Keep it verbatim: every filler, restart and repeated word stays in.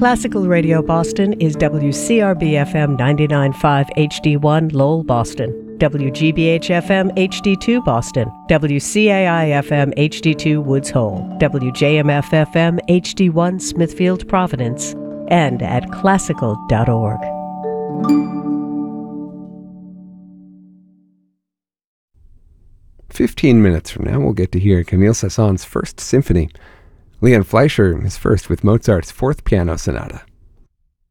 Classical Radio Boston is W C R B F M ninety-nine point five H D one Lowell, Boston, W G B H F M H D two Boston, W C A I F M H D two Woods Hole, W J M F F M H D one Smithfield, Providence, and at classical dot org. Fifteen minutes from now, we'll get to hear Camille Saint-Saëns's First Symphony. Leon Fleischer is first with Mozart's Fourth Piano Sonata.